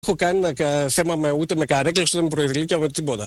έχω κάνει θέμα ούτε με καρέκλες, ούτε με προεδρήλικια, με τίποτα.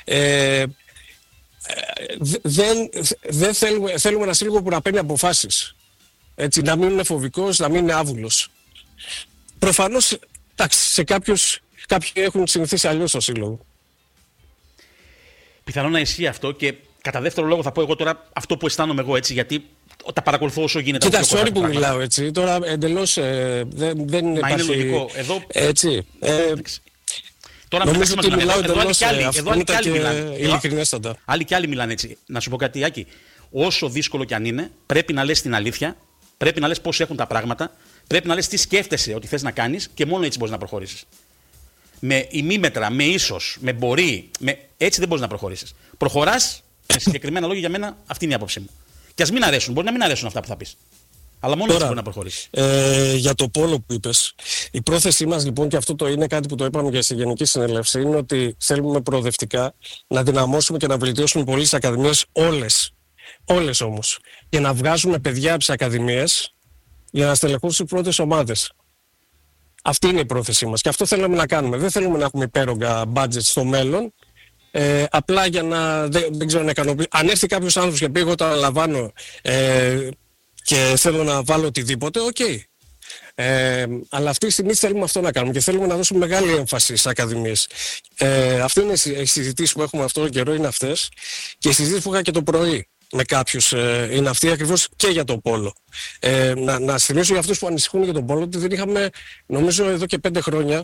Δεν θέλουμε ένα σύλλογο που να παίρνει αποφάσεις. Έτσι, να μην είναι φοβικός, να μην είναι άβουλος. Προφανώς, εντάξει, σε κάποιοι έχουν συνηθίσει αλλιώς στο σύλλογο. Πιθανόν να ισχύει αυτό και κατά δεύτερο λόγο θα πω εγώ τώρα αυτό που αισθάνομαι εγώ, έτσι, γιατί τα παρακολουθώ όσο γίνεται. Κοίτα, sorry που μιλάω έτσι, τώρα εντελώς δεν είναι. Μα είναι λογικό. Εδώ... Έτσι. Τώρα νομίζω ότι μιλάω εντελώς αυθόρμητα και ειλικρινέστατα. Άλλοι και άλλοι μιλάνε έτσι. Να σου πω κάτι, Άκη. Όσο δύσκολο κι αν είναι, πρέπει να λες την αλήθεια, πρέπει να λες πώς έχουν τα πράγματα, πρέπει να λες τι σκέφτεσαι ότι θες να κάνεις και μόνο έτσι μπορείς να προχωρήσεις. Με ημίμετρα, με ίσως, με μπορεί, έτσι δεν μπορείς να προχωρήσεις. Προχωράς με συγκεκριμένα λόγια, για μένα αυτή είναι η άποψή μου. Και ας μην αρέσουν, μπορεί να μην αρέσουν αυτά που θα πεις. Αλλά μόνο έτσι μπορεί να προχωρήσει. Για το πόλο που είπες, η πρόθεσή μας λοιπόν, και αυτό το είναι κάτι που το είπαμε και στη Γενική Συνέλευση, είναι ότι θέλουμε προοδευτικά να δυναμώσουμε και να βελτιώσουμε πολύ τις ακαδημίες, όλες όμως, και να βγάζουμε παιδιά από τις ακαδημίες για να στελεχώσουν τις πρώτες ομάδες. Αυτή είναι η πρόθεσή μας και αυτό θέλουμε να κάνουμε. Δεν θέλουμε να έχουμε υπέρογκα budget στο μέλλον. Απλά για να, δεν ξέρω, να ικανοποιήσω. Αν έρθει κάποιος άνθρωπος και πει εγώ το αναλαμβάνω και θέλω να βάλω οτιδήποτε, οκ. Αλλά αυτή τη στιγμή θέλουμε αυτό να κάνουμε και θέλουμε να δώσουμε μεγάλη έμφαση στις ακαδημίες. Αυτή είναι οι συζητήσεις που έχουμε αυτόν τον καιρό, είναι αυτές. Και οι συζητήσεις που είχα και το πρωί με κάποιους είναι αυτή ακριβώς και για τον πόλο. Να θυμίσω για αυτούς που ανησυχούν για τον πόλο ότι δεν είχαμε, νομίζω εδώ και 5 χρόνια,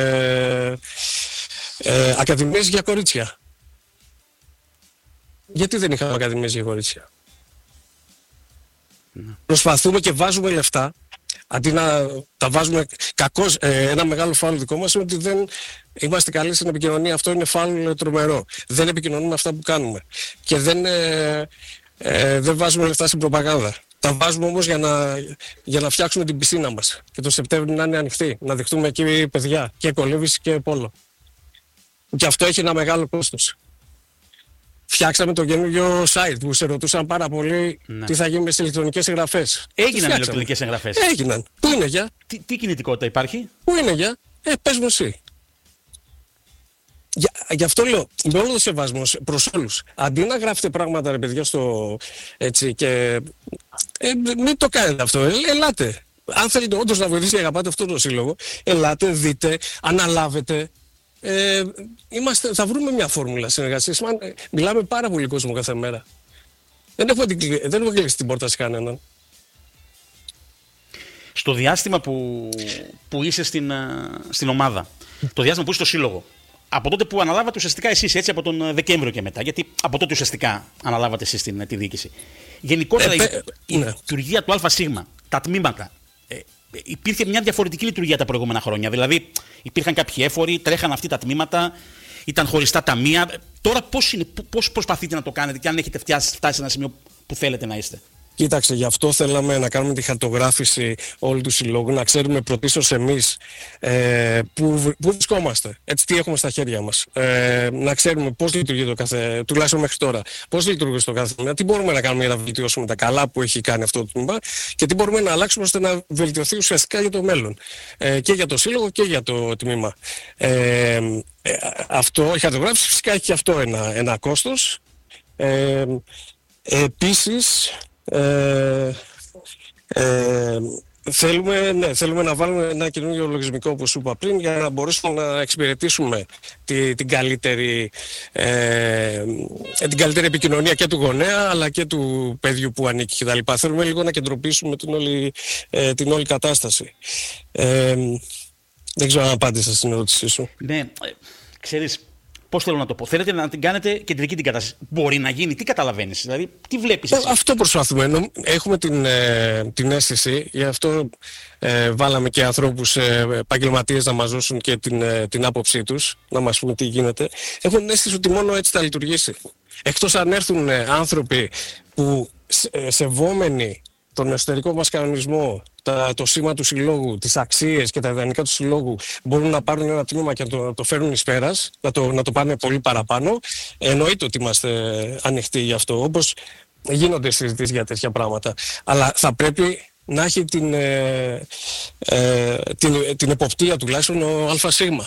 ακαδημίες για κορίτσια. Γιατί δεν είχαμε ακαδημίες για κορίτσια? Προσπαθούμε και βάζουμε λεφτά, αντί να τα βάζουμε. Κακώς, ένα μεγάλο φάουλ δικό μας είναι ότι δεν είμαστε καλοί στην επικοινωνία. Αυτό είναι φάουλ τρομερό. Δεν επικοινωνούμε αυτά που κάνουμε. Και δεν βάζουμε λεφτά στην προπαγάνδα. Τα βάζουμε όμως για να φτιάξουμε την πισίνα μας. Και το Σεπτέμβριο να είναι ανοιχτή. Να δεχτούμε εκεί παιδιά και κολύμβηση και πόλο. Και αυτό έχει ένα μεγάλο κόστος. Φτιάξαμε το καινούργιο site που σε ρωτούσαν πάρα πολύ τι θα γίνει με τις ηλεκτρονικές εγγραφές. Έγιναν ηλεκτρονικές εγγραφές. Έγιναν. Πού είναι για? Τι κινητικότητα υπάρχει? Πού είναι για? Πες μου εσύ. Γι' αυτό λέω, με όλο το σεβασμό προς όλους, αντί να γράφετε πράγματα, ρε παιδιά, στο έτσι και μην το κάνετε αυτό. Ελάτε. Αν θέλετε όντως να βοηθήσετε και αγαπάτε αυτό το σύλλογο, ελάτε, δείτε, αναλάβετε. Θα βρούμε μια φόρμουλα συνεργασίας. Μιλάμε πάρα πολύ κόσμο κάθε μέρα. Δεν έχουμε κλείσει την πόρτα σε κανέναν. Στο διάστημα που είσαι στην ομάδα, το διάστημα που είσαι στο σύλλογο, από τότε που αναλάβατε ουσιαστικά εσείς, έτσι, από τον Δεκέμβριο και μετά, γιατί από τότε ουσιαστικά αναλάβατε εσείς τη διοίκηση. Γενικότερα η λειτουργία του ΑΣ, τα τμήματα, υπήρχε μια διαφορετική λειτουργία τα προηγούμενα χρόνια. Δηλαδή, υπήρχαν κάποιοι έφοροι, τρέχαν αυτοί τα τμήματα, ήταν χωριστά ταμεία. Τώρα πώς προσπαθείτε να το κάνετε και αν έχετε φτάσει σε ένα σημείο που θέλετε να είστε? Κοίταξε, γι' αυτό θέλαμε να κάνουμε τη χαρτογράφηση όλου του συλλόγου, να ξέρουμε πρωτίστως εμείς πού βρισκόμαστε, έτσι, τι έχουμε στα χέρια μας. Να ξέρουμε πώς λειτουργεί το κάθε, τουλάχιστον μέχρι τώρα, πώς λειτουργεί στο κάθε τμήμα, τι μπορούμε να κάνουμε για να βελτιώσουμε τα καλά που έχει κάνει αυτό το τμήμα και τι μπορούμε να αλλάξουμε ώστε να βελτιωθεί ουσιαστικά για το μέλλον. Και για το σύλλογο και για το τμήμα. Αυτό, η χαρτογράφηση φυσικά έχει και αυτό ένα κόστος. Επίσης, θέλουμε να βάλουμε ένα καινούργιο λογισμικό, όπως σου είπα πριν, για να μπορέσουμε να εξυπηρετήσουμε την καλύτερη επικοινωνία και του γονέα αλλά και του παιδιού που ανήκει κτλ. Θέλουμε λίγο να κεντροποιήσουμε την όλη κατάσταση. Δεν ξέρω αν απάντησα στην ερώτησή σου. Ναι, ξέρεις, πώς θέλω να το πω. Θέλετε να την κάνετε κεντρική την κατάσταση. Μπορεί να γίνει, τι καταλαβαίνεις, δηλαδή, τι βλέπεις εσύ? Αυτό προσπαθούμε. Έχουμε την αίσθηση, γι' αυτό βάλαμε και ανθρώπους επαγγελματίες να μας δώσουν και την άποψή τους, να μας πούν τι γίνεται. Έχουμε την αίσθηση ότι μόνο έτσι θα λειτουργήσει. Εκτός αν έρθουν άνθρωποι που σεβόμενοι τον εσωτερικό μας κανονισμό, το σήμα του συλλόγου, τις αξίες και τα ιδανικά του συλλόγου, μπορούν να πάρουν ένα τμήμα και να το φέρουν εις πέρας, να το πάνε πολύ παραπάνω. Εννοείται ότι είμαστε ανοιχτοί γι' αυτό, όπως γίνονται συζητήσεις για τέτοια πράγματα. Αλλά θα πρέπει να έχει την εποπτεία τουλάχιστον ο ΑΣ.